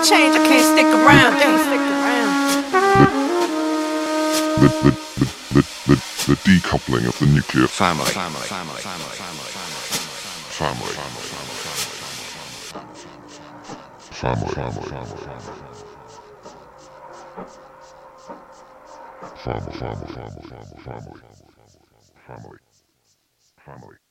change, I can't stick around. The decoupling of the nuclear family. Family.